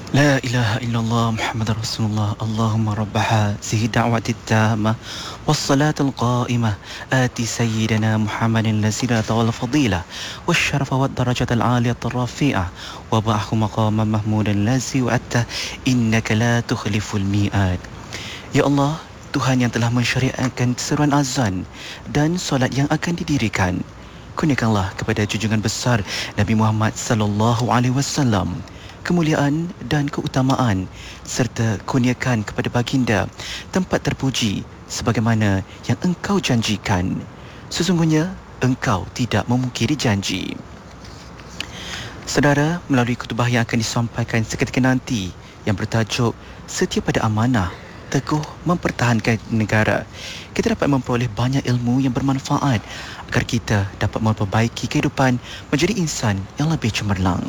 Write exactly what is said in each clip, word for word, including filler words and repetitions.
لا إله إلا الله محمد رسول الله اللهم رب هذه الدعوة التامة والصلاة القائمة آت سيدنا محمد الذي لا طول الفضيلة والشرف والدرجة العالية الرفيعة وبعثه مقاما محمودا الذي وعدته إنك لا تخلف الميعاد. Ya Allah, Tuhan yang telah mensyariatkan seruan azan dan solat yang akan didirikan, kurniakanlah kepada junjungan besar Nabi Muhammad sallallahu alaihi wasallam kemuliaan dan keutamaan, serta kurniakan kepada baginda tempat terpuji sebagaimana yang engkau janjikan. Sesungguhnya engkau tidak memungkiri janji. Saudara, melalui khutbah yang akan disampaikan seketika nanti yang bertajuk Setia pada Amanah, Teguh Mempertahankan Negara, kita dapat memperoleh banyak ilmu yang bermanfaat agar kita dapat memperbaiki kehidupan menjadi insan yang lebih cemerlang.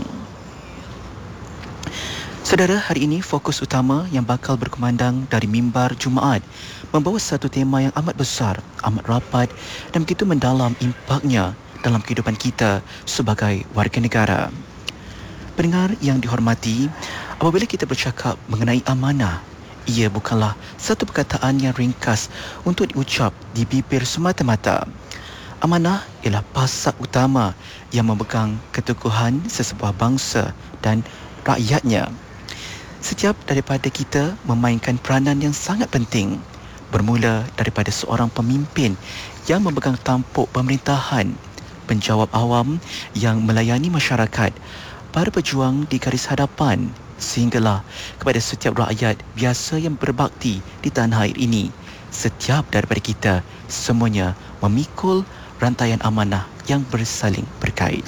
Saudara, hari ini fokus utama yang bakal berkumandang dari mimbar Jumaat membawa satu tema yang amat besar, amat rapat dan begitu mendalam impaknya dalam kehidupan kita sebagai warga negara. Pendengar yang dihormati, apabila kita bercakap mengenai amanah, ia bukanlah satu perkataan yang ringkas untuk diucap di bibir semata-mata. Amanah ialah pasak utama yang memegang keteguhan sesebuah bangsa dan rakyatnya. Setiap daripada kita memainkan peranan yang sangat penting, bermula daripada seorang pemimpin yang memegang tampuk pemerintahan, penjawab awam yang melayani masyarakat, para pejuang di garis hadapan, sehinggalah kepada setiap rakyat biasa yang berbakti di tanah air ini. Setiap daripada kita semuanya memikul rantaian amanah yang bersaling berkait.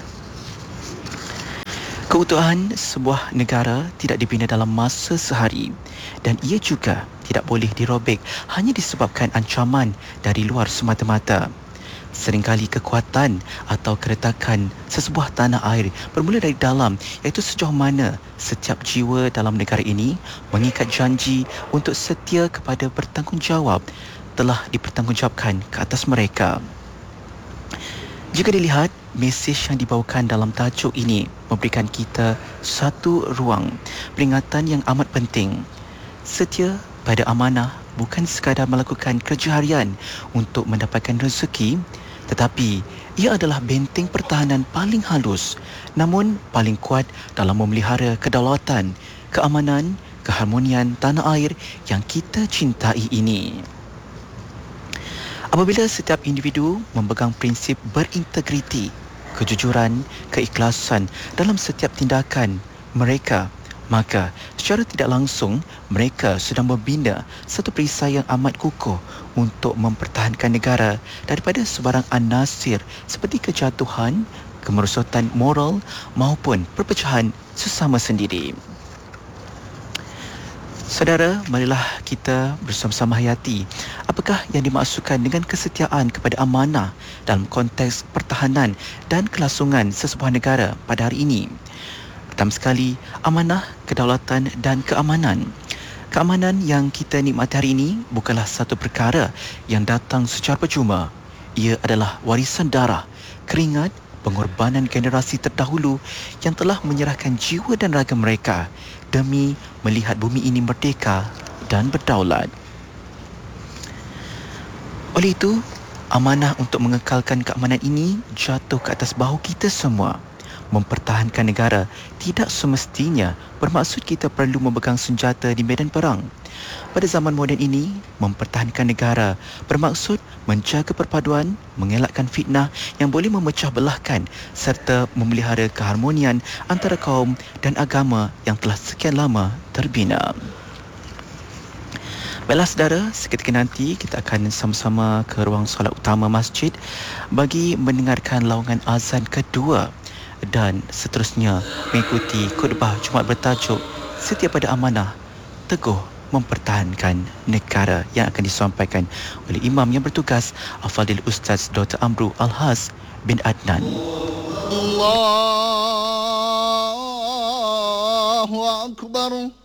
Keutuhan sebuah negara tidak dibina dalam masa sehari, dan ia juga tidak boleh dirobek hanya disebabkan ancaman dari luar semata-mata. Seringkali kekuatan atau keretakan sesebuah tanah air bermula dari dalam, iaitu sejauh mana setiap jiwa dalam negara ini mengikat janji untuk setia kepada bertanggungjawab telah dipertanggungjawabkan ke atas mereka. Jika dilihat, mesej yang dibawakan dalam tajuk ini memberikan kita satu ruang peringatan yang amat penting. Setia pada amanah bukan sekadar melakukan kerja harian untuk mendapatkan rezeki, tetapi ia adalah benteng pertahanan paling halus namun paling kuat dalam memelihara kedaulatan, keamanan, keharmonian tanah air yang kita cintai ini. Apabila setiap individu memegang prinsip berintegriti, kejujuran, keikhlasan dalam setiap tindakan mereka, maka secara tidak langsung mereka sedang membina satu perisai yang amat kukuh untuk mempertahankan negara daripada sebarang anasir seperti kejatuhan, kemerosotan moral maupun perpecahan sesama sendiri. Saudara, marilah kita bersama-sama hayati apakah yang dimaksudkan dengan kesetiaan kepada amanah dalam konteks pertahanan dan kelangsungan sesebuah negara pada hari ini. Pertama sekali, amanah, kedaulatan dan keamanan. Keamanan yang kita nikmati hari ini bukanlah satu perkara yang datang secara percuma. Ia adalah warisan darah, keringat, pengorbanan generasi terdahulu yang telah menyerahkan jiwa dan raga mereka demi melihat bumi ini merdeka dan berdaulat. Oleh itu, amanah untuk mengekalkan keamanan ini jatuh ke atas bahu kita semua. Mempertahankan negara tidak semestinya bermaksud kita perlu memegang senjata di medan perang. Pada zaman moden ini, mempertahankan negara bermaksud menjaga perpaduan, mengelakkan fitnah yang boleh memecah belahkan serta memelihara keharmonian antara kaum dan agama yang telah sekian lama terbina. Baiklah saudara, seketika nanti kita akan sama-sama ke ruang solat utama masjid bagi mendengarkan laungan azan kedua dan seterusnya mengikuti khutbah Jumaat bertajuk Setia pada Amanah, Teguh Mempertahankan Negara yang akan disampaikan oleh Imam yang bertugas Al-Fadil Ustaz Doktor Amru Al-Has bin Adnan. Allahu Akbar.